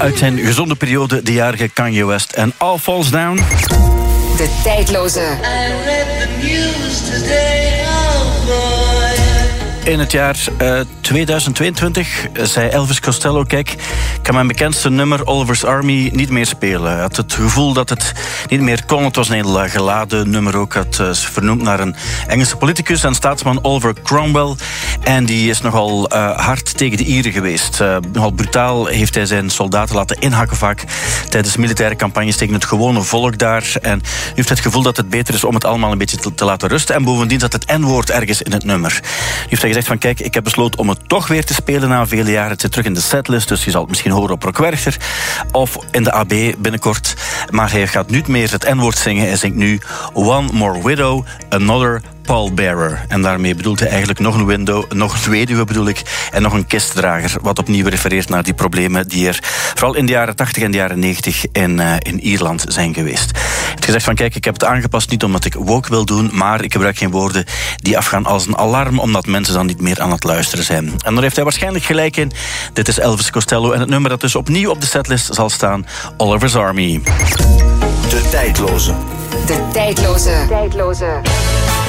Uit zijn gezonde periode, de jarige Kanye West en All Falls Down. De tijdloze. In het jaar 2022 zei Elvis Costello: kijk, ik kan mijn bekendste nummer Oliver's Army niet meer spelen. Hij had het gevoel dat het niet meer kon. Het was een heel geladen nummer ook. Het is vernoemd naar een Engelse politicus en staatsman, Oliver Cromwell. En die is nogal hard tegen de Ieren geweest. Nogal brutaal heeft hij zijn soldaten laten inhakken vaak tijdens militaire campagnes tegen het gewone volk daar. En nu heeft hij het gevoel dat het beter is om het allemaal een beetje te laten rusten. En bovendien zat het N-woord ergens in het nummer. Nu heeft hij gezegd van kijk, ik heb besloten om het toch weer te spelen na vele jaren. Het zit terug in de setlist, dus je zal het misschien horen op Rock Werchter of in de AB binnenkort. Maar hij gaat niet meer het N-woord zingen. Hij zingt nu One More Widow, Another Pallbearer. En daarmee bedoelt hij eigenlijk nog een weduwe bedoel ik, en nog een kistdrager, wat opnieuw refereert naar die problemen die er vooral in de jaren 80 en de jaren 90 in Ierland zijn geweest. Hij heeft gezegd van kijk, ik heb het aangepast niet omdat ik woke wil doen, maar ik gebruik geen woorden die afgaan als een alarm, omdat mensen dan niet meer aan het luisteren zijn. En daar heeft hij waarschijnlijk gelijk in. Dit is Elvis Costello en het nummer dat dus opnieuw op de setlist zal staan, Oliver's Army. De tijdloze. De tijdloze.